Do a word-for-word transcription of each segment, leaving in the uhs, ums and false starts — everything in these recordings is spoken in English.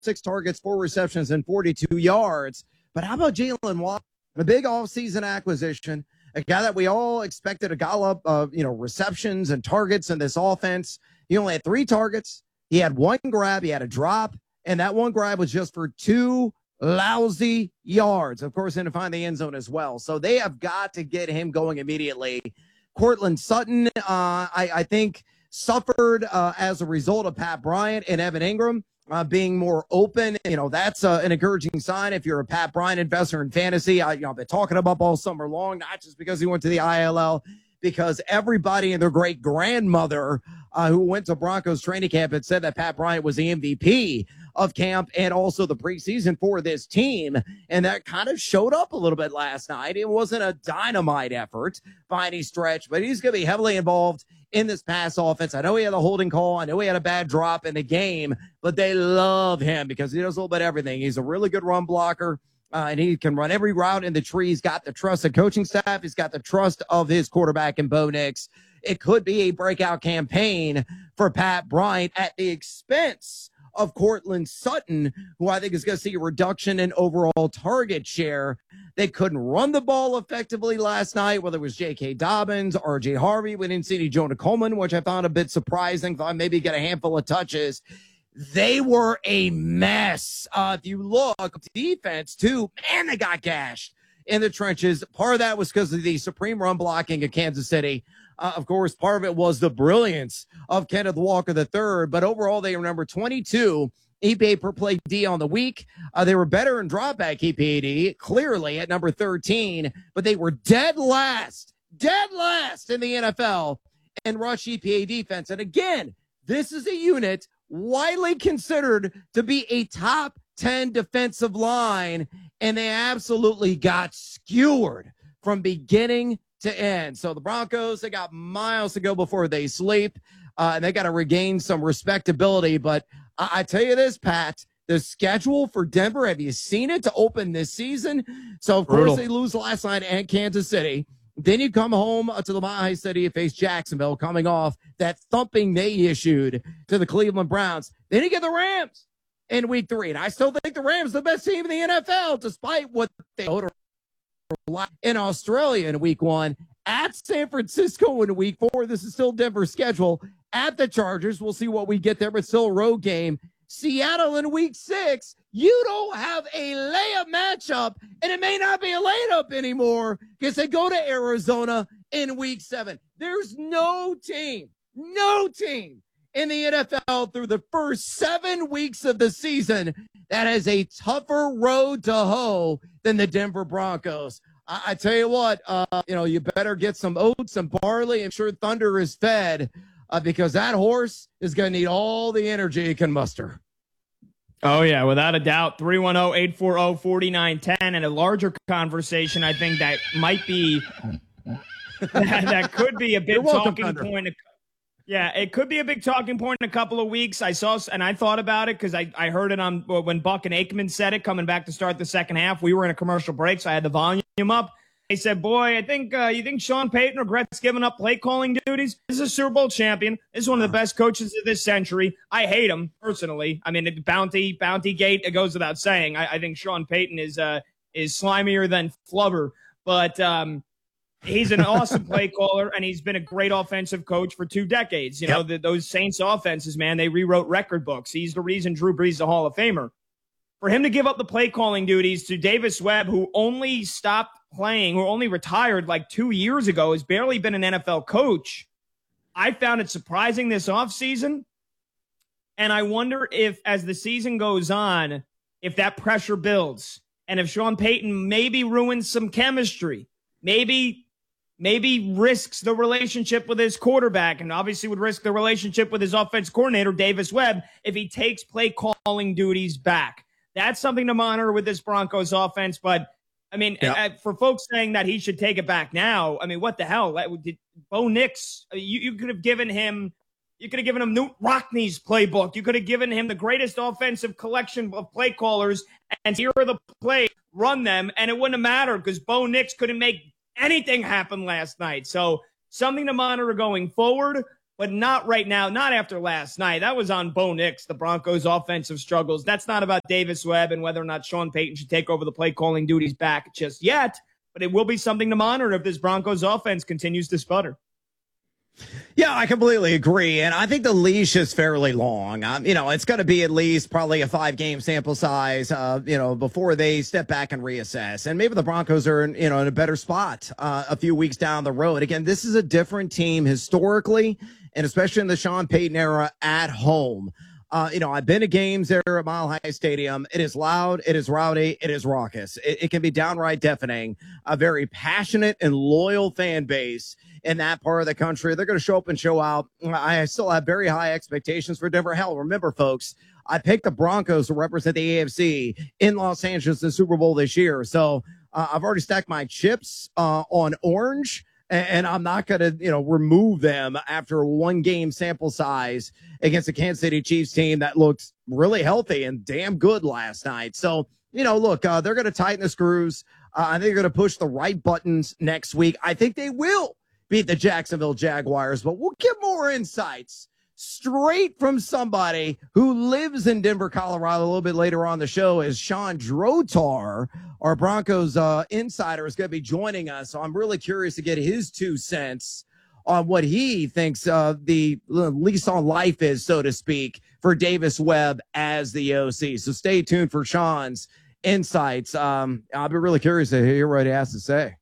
six targets, four receptions, and forty-two yards. But how about Jalen Waddle? A big offseason acquisition, a guy that we all expected to gallop of, you know, receptions and targets in this offense. He only had three targets. He had one grab. He had a drop. And that one grab was just for two lousy yards. Of course, and to find the end zone as well. So they have got to get him going immediately. Courtland Sutton, uh, I, I think, suffered uh, as a result of Pat Bryant and Evan Ingram uh, being more open. You know, that's uh, an encouraging sign if you're a Pat Bryant investor in fantasy. I, you know, I've been talking about all summer long, not just because he went to the I L L, because everybody and their great grandmother uh, who went to Broncos training camp had said that Pat Bryant was the M V P of camp and also the preseason for this team. And that kind of showed up a little bit last night. It wasn't a dynamite effort by any stretch, but he's going to be heavily involved in this pass offense. I know he had a holding call. I know he had a bad drop in the game, but they love him because he does a little bit of everything. He's a really good run blocker. Uh, and he can run every route in the tree. He's got the trust of coaching staff. He's got the trust of his quarterback in Bo Nix. It could be a breakout campaign for Pat Bryant at the expense of Courtland Sutton, who I think is going to see a reduction in overall target share. They couldn't run the ball effectively last night, whether it was J K. Dobbins, R J. Harvey. We didn't see any Jonah Coleman, which I found a bit surprising. Thought maybe get a handful of touches. They were a mess. Uh, if you look, defense, too, man, they got gashed in the trenches. Part of that was because of the supreme run blocking of Kansas City. Uh, of course, part of it was the brilliance of Kenneth Walker the third. But overall, they were number twenty-two E P A per play D on the week. Uh, they were better in dropback E P A D, clearly at number thirteen. But they were dead last, dead last in the N F L in rush E P A defense. And again, this is a unit widely considered to be a top ten defensive line, and they absolutely got skewered from beginning to end. So the Broncos, they got miles to go before they sleep, uh, and they got to regain some respectability. But I, I tell you this, Pat, the schedule for Denver, have you seen it to open this season? So, of Brutal. course, they lose last night at Kansas City. Then you come home to the Mile City and face Jacksonville, coming off that thumping they issued to the Cleveland Browns. Then you get the Rams in week three. And I still think the Rams are the best team in the N F L, despite what they owed in Australia in week one. At San Francisco in week four. This is still Denver's schedule. At the Chargers, we'll see what we get there, but still a road game. Seattle in week six. You don't have a layup matchup, and it may not be a layup anymore because they go to Arizona in week seven. There's no team, no team in the N F L through the first seven weeks of the season that has a tougher road to hoe than the Denver Broncos. I, I tell you what, uh, you know, you better get some oats and barley. I'm sure Thunder is fed uh, because that horse is going to need all the energy it can muster. Oh, yeah, without a doubt. three one zero, eight four zero, four nine one zero. And a larger conversation, I think that might be that, that could be a big talking Thunder. point. Yeah, it could be a big talking point in a couple of weeks. I saw and I thought about it because I, I heard it on when Buck and Aikman said it coming back to start the second half. We were in a commercial break, so I had the volume up. They said, boy, I think uh, you think Sean Payton regrets giving up play calling duties? This is a Super Bowl champion. This is one of the best coaches of this century. I hate him personally. I mean, it, bounty, bounty gate, it goes without saying. I, I think Sean Payton is uh, is slimier than Flubber, but um, he's an awesome play caller, and he's been a great offensive coach for two decades. You yep. know, the, those Saints offenses, man, they rewrote record books. He's the reason Drew Brees is a Hall of Famer. For him to give up the play calling duties to Davis Webb, who only stopped playing, who only retired like two years ago, has barely been an N F L coach. I found it surprising this offseason. And I wonder if, as the season goes on, if that pressure builds and if Sean Payton maybe ruins some chemistry, maybe, maybe risks the relationship with his quarterback, and obviously would risk the relationship with his offense coordinator, Davis Webb, if he takes play calling duties back. That's something to monitor with this Broncos offense. But, I mean, yep. uh, for folks saying that he should take it back now, I mean, what the hell? Did Bo Nix, you, you could have given him, you could have given him Newt Rockney's playbook. You could have given him the greatest offensive collection of play callers, and here are the plays, run them, and it wouldn't have mattered because Bo Nix couldn't make anything happen last night. So something to monitor going forward. but not right now, not after last night. That was on Bo Nix, the Broncos' offensive struggles. That's not about Davis Webb and whether or not Sean Payton should take over the play calling duties back just yet, but it will be something to monitor if this Broncos offense continues to sputter. Yeah, I completely agree. And I think the leash is fairly long. Um, you know, it's going to be at least probably a five game sample size, uh, you know, before they step back and reassess. And maybe the Broncos are, in, you know, in a better spot uh, a few weeks down the road. Again, this is a different team historically, and especially in the Sean Payton era at home. Uh, you know, I've been to games there at Mile High Stadium. It is loud. It is rowdy. It is raucous. It, it can be downright deafening. A very passionate and loyal fan base in that part of the country. They're going to show up and show out. I still have very high expectations for Denver. Hell, remember, folks, I picked the Broncos to represent the A F C in Los Angeles in the Super Bowl this year. So uh, I've already stacked my chips uh, on orange. And I'm not going to, you know, remove them after a one game sample size against the Kansas City Chiefs team that looked really healthy and damn good last night. So, you know, look, uh, they're going to tighten the screws. Uh, I think they're going to push the right buttons next week. I think they will beat the Jacksonville Jaguars, but we'll get more insights straight from somebody who lives in Denver, Colorado a little bit later on the show. As Sean Drotar, our Broncos uh, insider, is going to be joining us. So I'm really curious to get his two cents on what he thinks uh, the lease on life is, so to speak, for Davis Webb as the O C. So stay tuned for Sean's insights. Um, I'll be really curious to hear what he has to say.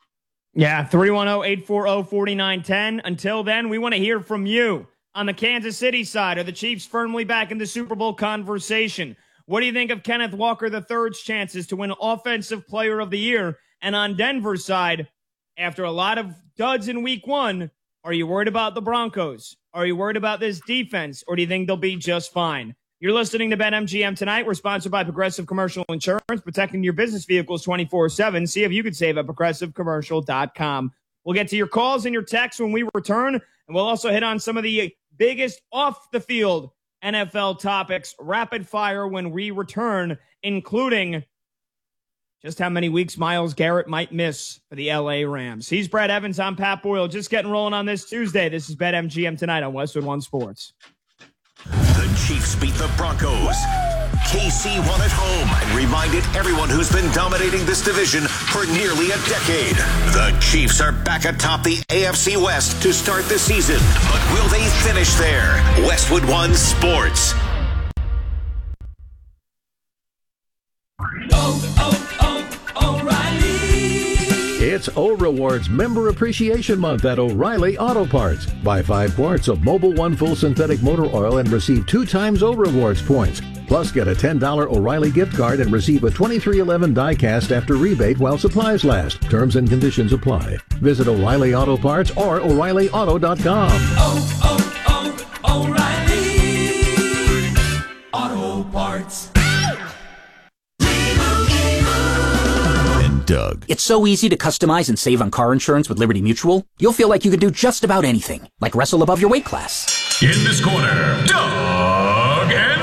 Yeah, three one zero, eight four zero, four nine one zero. Until then, we want to hear from you. On the Kansas City side, are the Chiefs firmly back in the Super Bowl conversation? What do you think of Kenneth Walker the third's chances to win Offensive Player of the Year? And on Denver's side, after a lot of duds in week one, are you worried about the Broncos? Are you worried about this defense? Or do you think they'll be just fine? You're listening to BetMGM Tonight. We're sponsored by Progressive Commercial Insurance, protecting your business vehicles twenty-four seven. See if you could save at progressive commercial dot com. We'll get to your calls and your texts when we return, and we'll also hit on some of the biggest off-the-field N F L topics rapid fire when we return, including just how many weeks Myles Garrett might miss for the L A Rams. He's Brad Evans. I'm Pat Boyle. Just getting rolling on this Tuesday. This is BetMGM Tonight on Westwood One Sports. The Chiefs beat the Broncos. K C won at home and reminded everyone who's been dominating this division for nearly a decade. The Chiefs are back atop the A F C West to start the season. But will they finish there? Westwood One Sports. Oh, oh, oh, O'Reilly. It's O Rewards Member Appreciation Month at O'Reilly Auto Parts. Buy five quarts of Mobil One Full Synthetic Motor Oil and receive two times O Rewards points. Plus, get a ten dollars O'Reilly gift card and receive a twenty-three eleven die-cast after rebate while supplies last. Terms and conditions apply. Visit O'Reilly Auto Parts or O'Reilly Auto dot com. Oh, oh, oh, O'Reilly Auto Parts. And Doug. It's so easy to customize and save on car insurance with Liberty Mutual. You'll feel like you could do just about anything, like wrestle above your weight class. In this corner, Doug and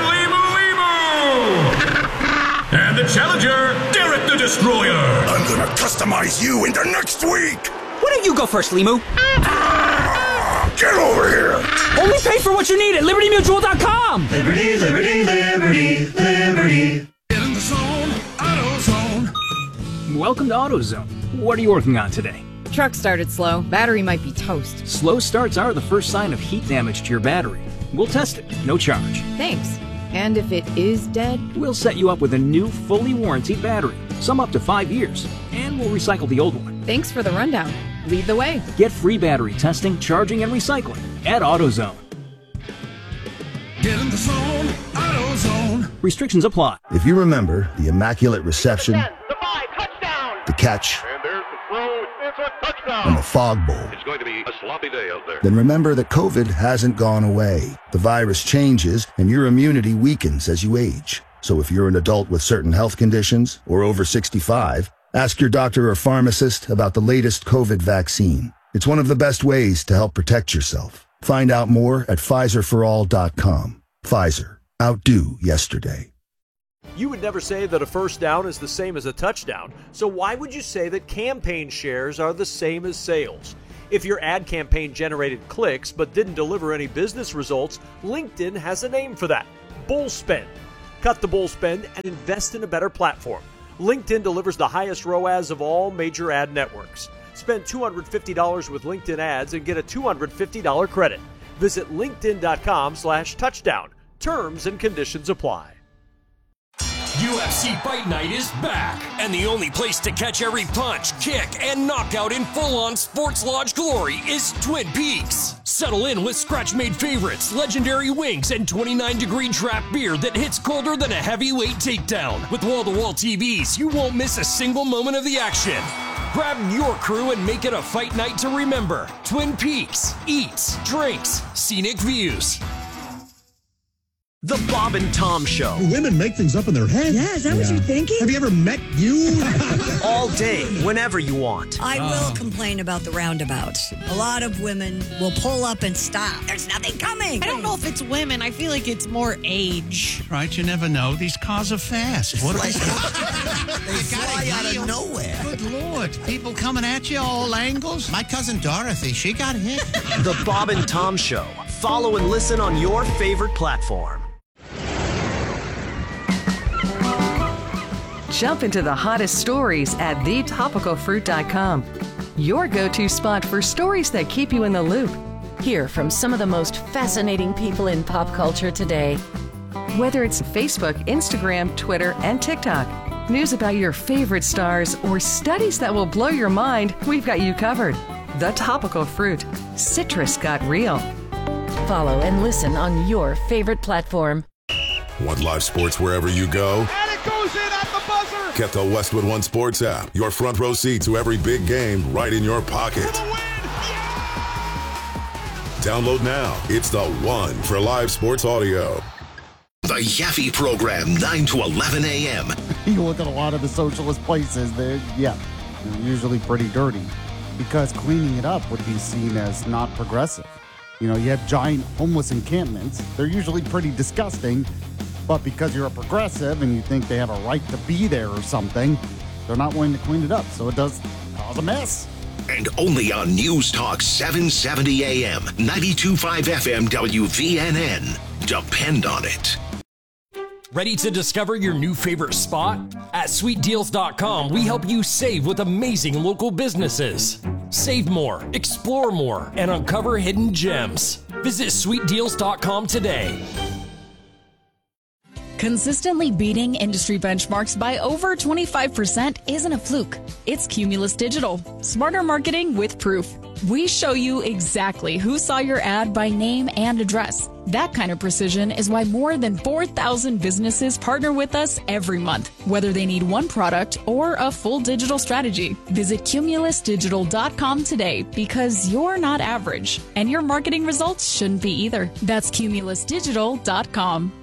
And the challenger, Derek the Destroyer. I'm gonna customize you into next week. Why don't you go first, Limu? Ah, get over here. Only pay for what you need at Liberty Mutual dot com. Liberty, Liberty, Liberty, Liberty. Get in the zone, AutoZone. Welcome to AutoZone. What are you working on today? Truck started slow. Battery might be toast. Slow starts are the first sign of heat damage to your battery. We'll test it, no charge. Thanks. And if it is dead? We'll set you up with a new, fully warranted battery, some up to five years, and we'll recycle the old one. Thanks for the rundown. Lead the way. Get free battery testing, charging, and recycling at AutoZone. Get in the zone, AutoZone. Restrictions apply. If you remember the Immaculate Reception, the five, touchdown. the catch, And there's the throw. It's a touchdown. and the Fog Bowl, It's going to be a sloppy day out there. then remember that COVID hasn't gone away. The virus changes, and your immunity weakens as you age. So if you're an adult with certain health conditions or over sixty-five, ask your doctor or pharmacist about the latest COVID vaccine. It's one of the best ways to help protect yourself. Find out more at Pfizer for all dot com. Pfizer. Outdo yesterday. You would never say that a first down is the same as a touchdown. So why would you say that campaign shares are the same as sales? If your ad campaign generated clicks but didn't deliver any business results, LinkedIn has a name for that: bull spend. Cut the bull spend and invest in a better platform. LinkedIn delivers the highest R O A S of all major ad networks. Spend two hundred fifty dollars with LinkedIn ads and get a two hundred fifty dollars credit. Visit linkedin.com slash touchdown. Terms and conditions apply. U F C Fight Night is back, and the only place to catch every punch, kick, and knockout in full-on Sports Lodge glory is Twin Peaks. Settle in with scratch-made favorites, legendary wings, and twenty-nine degree draft beer that hits colder than a heavyweight takedown. With wall-to-wall T Vs, you won't miss a single moment of the action. Grab your crew and make it a fight night to remember. Twin Peaks. Eats, drinks, scenic views. The Bob and Tom Show. Women make things up in their head. Yeah, is that yeah. what you're thinking? Have you ever met you? All day, whenever you want. I oh. will complain about the roundabouts. A lot of women will pull up and stop. There's nothing coming. I don't know if it's women. I feel like it's more age. Right, you never know. These cars are fast. What are they? They fly out of nowhere. Good Lord. People coming at you all angles. My cousin Dorothy, she got hit. The Bob and Tom Show. Follow and listen on your favorite platform. Jump into the hottest stories at the topical fruit dot com. Your go-to spot for stories that keep you in the loop. Hear from some of the most fascinating people in pop culture today. Whether it's Facebook, Instagram, Twitter, and TikTok, news about your favorite stars, or studies that will blow your mind, we've got you covered. The Topical Fruit. Citrus got real. Follow and listen on your favorite platform. Want live sports wherever you go? And it goes in at the buzzer! Get the Westwood One Sports app. Your front row seat to every big game right in your pocket. Yeah! Download now. It's the one for live sports audio. The Yaffe Program, nine to eleven a.m. You look at a lot of the socialist places, they're, yeah, they're usually pretty dirty because cleaning it up would be seen as not progressive. You know, you have giant homeless encampments. They're usually pretty disgusting, but because you're a progressive and you think they have a right to be there or something, they're not willing to clean it up. So it does cause a mess. And only on News Talk seven seventy A M, ninety-two point five F M W V N N. Depend on it. Ready to discover your new favorite spot? At sweet deals dot com, we help you save with amazing local businesses. Save more, explore more, and uncover hidden gems. Visit sweet deals dot com today. Consistently beating industry benchmarks by over twenty-five percent isn't a fluke. It's Cumulus Digital. Smarter marketing with proof. We show you exactly who saw your ad by name and address. That kind of precision is why more than four thousand businesses partner with us every month, whether they need one product or a full digital strategy. Visit cumulus digital dot com today because you're not average, and your marketing results shouldn't be either. That's cumulus digital dot com.